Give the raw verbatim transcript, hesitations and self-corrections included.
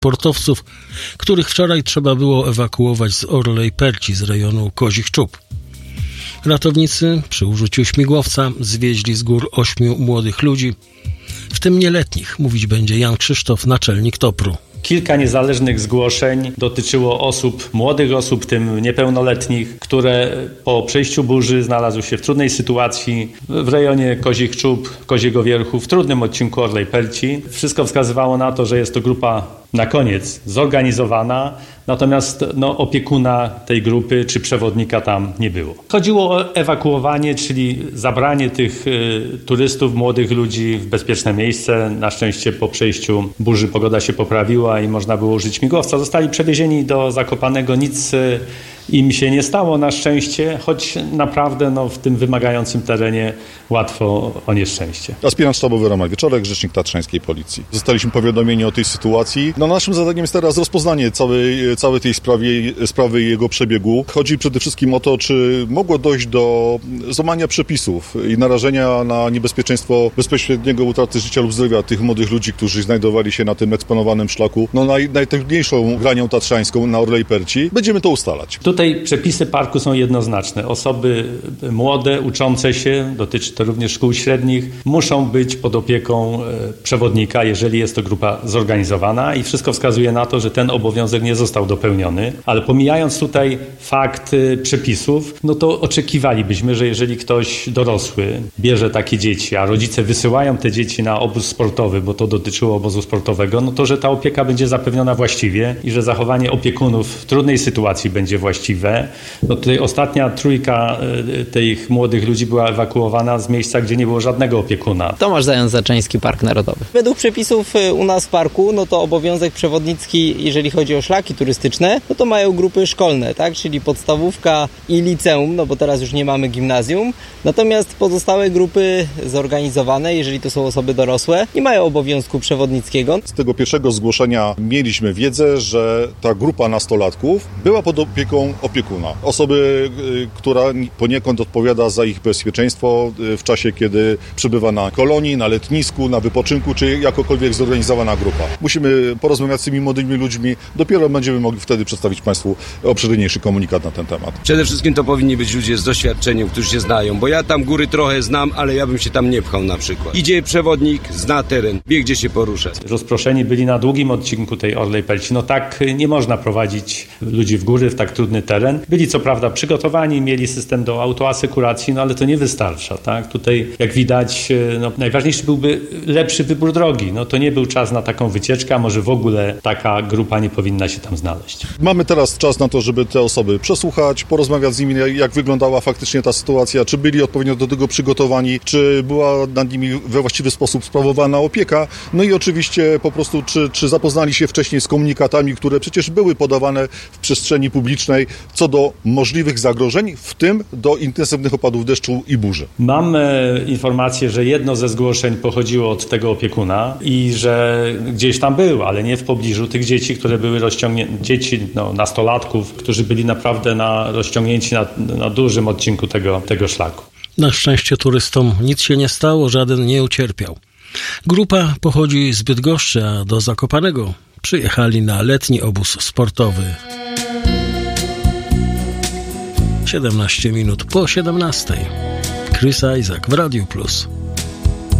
sportowców, których wczoraj trzeba było ewakuować z Orlej Perci z rejonu Kozich Czub. Ratownicy przy użyciu śmigłowca zwieźli z gór ośmiu młodych ludzi, w tym nieletnich, mówić będzie Jan Krzysztof, naczelnik TOPR-u. Kilka niezależnych zgłoszeń dotyczyło osób, młodych osób, w tym niepełnoletnich, które po przejściu burzy znalazły się w trudnej sytuacji w rejonie Kozich Czub, Koziego Wierchu, w trudnym odcinku Orlej Perci. Wszystko wskazywało na to, że jest to grupa na koniec zorganizowana, natomiast no, opiekuna tej grupy czy przewodnika tam nie było. Chodziło o ewakuowanie, czyli zabranie tych y, turystów, młodych ludzi w bezpieczne miejsce. Na szczęście po przejściu burzy pogoda się poprawiła i można było użyć śmigłowca. Zostali przewiezieni do Zakopanego, nic y, im się nie stało na szczęście, choć naprawdę no, w tym wymagającym terenie łatwo o nieszczęście. Aspirant sztabowy Roman Wieczorek, rzecznik tatrzańskiej policji. Zostaliśmy powiadomieni o tej sytuacji. No, naszym zadaniem jest teraz rozpoznanie całej, całej tej sprawy, sprawy i jego przebiegu. Chodzi przede wszystkim o to, czy mogło dojść do złamania przepisów i narażenia na niebezpieczeństwo bezpośredniego utraty życia lub zdrowia tych młodych ludzi, którzy znajdowali się na tym eksponowanym szlaku. No, naj, najtrudniejszą granią tatrzańską na Orlej Perci. Będziemy to ustalać. Tutaj przepisy parku są jednoznaczne. Osoby młode, uczące się, dotyczy to również szkół średnich, muszą być pod opieką przewodnika, jeżeli jest to grupa zorganizowana i wszystko wskazuje na to, że ten obowiązek nie został dopełniony. Ale pomijając tutaj fakt przepisów, no to oczekiwalibyśmy, że jeżeli ktoś dorosły bierze takie dzieci, a rodzice wysyłają te dzieci na obóz sportowy, bo to dotyczyło obozu sportowego, no to że ta opieka będzie zapewniona właściwie i że zachowanie opiekunów w trudnej sytuacji będzie właściwe. No tutaj ostatnia trójka tych młodych ludzi była ewakuowana z miejsca, gdzie nie było żadnego opiekuna. Tomasz Zając, Zaczyński Park Narodowy. Według przepisów u nas w parku, no to obowiązek przewodnicki, jeżeli chodzi o szlaki turystyczne, no to mają grupy szkolne, tak? Czyli podstawówka i liceum, no bo teraz już nie mamy gimnazjum. Natomiast pozostałe grupy zorganizowane, jeżeli to są osoby dorosłe, nie mają obowiązku przewodnickiego. Z tego pierwszego zgłoszenia mieliśmy wiedzę, że ta grupa nastolatków była pod opieką opiekuna. Osoby, która poniekąd odpowiada za ich bezpieczeństwo w czasie, kiedy przebywa na kolonii, na letnisku, na wypoczynku, czy jakokolwiek zorganizowana grupa. Musimy porozmawiać z tymi młodymi ludźmi, dopiero będziemy mogli wtedy przedstawić Państwu obszerniejszy komunikat na ten temat. Przede wszystkim to powinni być ludzie z doświadczeniem, którzy się znają, bo ja tam góry trochę znam, ale ja bym się tam nie pchał na przykład. Idzie przewodnik, zna teren, wie gdzie się porusza. Rozproszeni byli na długim odcinku tej Orlej Perci. No tak nie można prowadzić ludzi w góry, w tak trudny teren. Byli co prawda przygotowani, mieli system do autoasekuracji, no ale to nie wystarcza, tak? Tutaj jak widać, no, najważniejszy byłby lepszy wybór drogi. No to nie był czas na taką wycieczkę, a może w ogóle taka grupa nie powinna się tam znaleźć. Mamy teraz czas na to, żeby te osoby przesłuchać, porozmawiać z nimi, jak wyglądała faktycznie ta sytuacja, czy byli odpowiednio do tego przygotowani, czy była nad nimi we właściwy sposób sprawowana opieka, no i oczywiście po prostu, czy, czy zapoznali się wcześniej z komunikatami, które przecież były podawane w przestrzeni publicznej co do możliwych zagrożeń, w tym do intensywnych opadów deszczu i burzy. Mam e, informację, że jedno ze zgłoszeń pochodziło od tego opiekuna i że gdzieś tam był, ale nie w pobliżu tych dzieci, które były rozciągnięte, dzieci, no, nastolatków, którzy byli naprawdę na, rozciągnięci na, na dużym odcinku tego, tego szlaku. Na szczęście turystom nic się nie stało, żaden nie ucierpiał. Grupa pochodzi z Bydgoszczy, a do Zakopanego przyjechali na letni obóz sportowy. siedemnaście minut po siedemnastej. Chris Isaac w Radiu Plus.